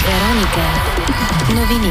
Вероника. Новини.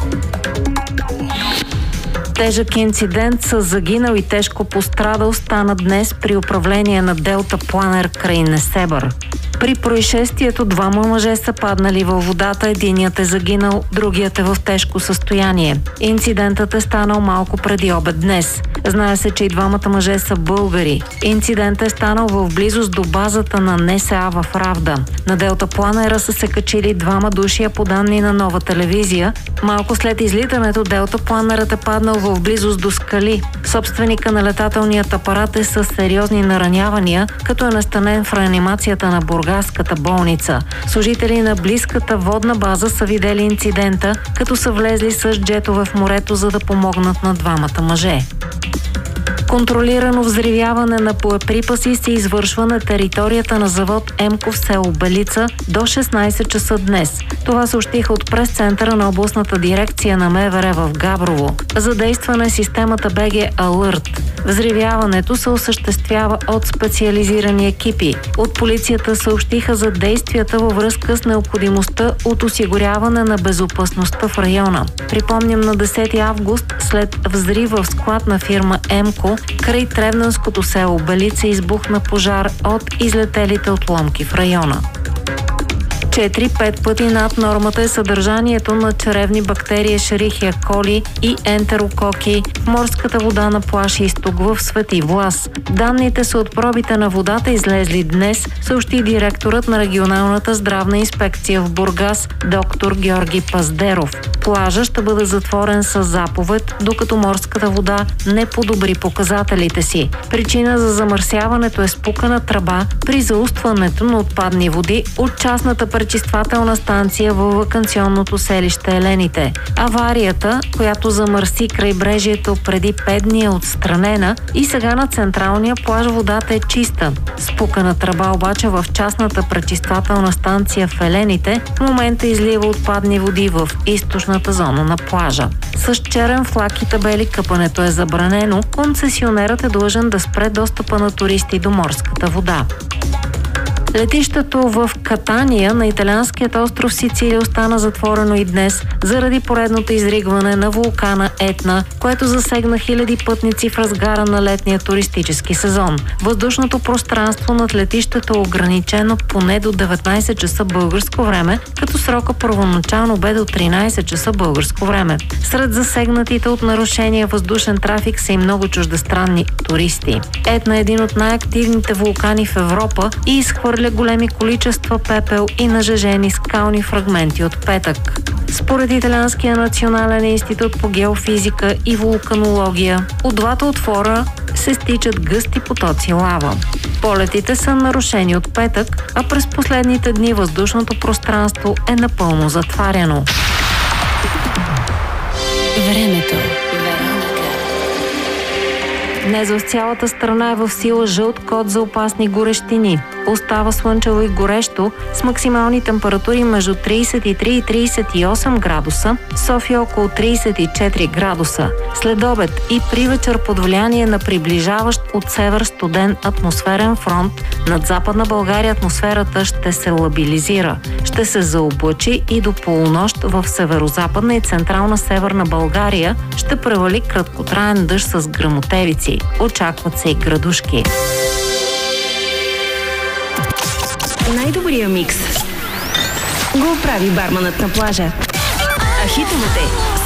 Тежък инцидент с загинал и тежко пострадал стана днес при управление на Делта Планер край Несебър. При происшествието двама мъже са паднали във водата, единият е загинал, другият е в тежко състояние. Инцидентът е станал малко преди обед днес. Знае се, че и двамата мъже са българи. Инцидентът е станал в близост до базата на НСА в Равда. На Делта Планера са се качили двама души, а по данни на Нова телевизия, малко след излитането Делта Планерът е паднал в близост до скали. Собственика на летателният апарат е със сериозни наранявания, като е настанен в реанимацията на Бургаската болница. Служители на близката водна база са видели инцидента, като са влезли с джетове в морето, за да помогнат на двамата мъже. Контролирано взривяване на боеприпаси се извършва на територията на завод ЕМКО в село Белица до 16 часа днес. Това съобщиха от прес-центъра на областната дирекция на МВР в Габрово. Задействана е системата БГ Алърт. Взривяването се осъществява от специализирани екипи. От полицията съобщиха за действията във връзка с необходимостта от осигуряване на безопасността в района. Припомням, на 10 август след взрив в склад на фирма ЕМКО край Тревненското село Белица избухна пожар от излетелите отломки в района. 4-5 пъти над нормата е съдържанието на чревни бактерии Escherichia coli и ентерококи в морската вода на плаж Изток в Свети Влас. Данните са от пробите на водата, излезли днес, съобщи директорът на регионалната здравна инспекция в Бургас, доктор Георги Паздеров. Плажа ще бъде затворен с заповед, докато морската вода не подобри показателите си. Причина за замърсяването е спукана тръба при заустването на отпадни води от частната пречиствателна станция във ваканционното селище Елените. Аварията, която замърси крайбрежието преди 5 дни, е отстранена и сега на централния плаж водата е чиста. Спукана тръба обаче в частната пречиствателна станция в Елените в момента излива отпадни води в източната зона на плажа. С черен флаг и табели къпането е забранено. Концесионерът е длъжен да спре достъпа на туристи до морската вода. Летището в Катания на италианският остров Сицилия остана затворено и днес заради поредното изригване на вулкана Етна, което засегна хиляди пътници в разгара на летния туристически сезон. Въздушното пространство над летището е ограничено поне до 19 часа българско време, като срока първоначално бе до 13 часа българско време. Сред засегнатите от нарушения въздушен трафик са и много чуждестранни туристи. Етна е един от най-активните вулкани в Европа и изхвърля големи количества пепел и нажежени скални фрагменти от петък. Според Италианския национален институт по геофизика и вулканология, от двата отвора се стичат гъсти потоци лава. Полетите са нарушени от петък, а през последните дни въздушното пространство е напълно затваряно. Времето. Днес в цялата страна е в сила жълт код за опасни горещини. Остава слънчево и горещо с максимални температури между 33 и 38 градуса, София около 34 градуса. След обед и при вечер под влияние на приближаващ от север студен атмосферен фронт над Западна България атмосферата ще се лабилизира. Ще се заоблачи и до полунощ в северозападна и централна северна България ще превали краткотраен дъжд с гръмотевици. Очакват се и градушки. Най-добрия микс го прави барманът на плажа. А хитовете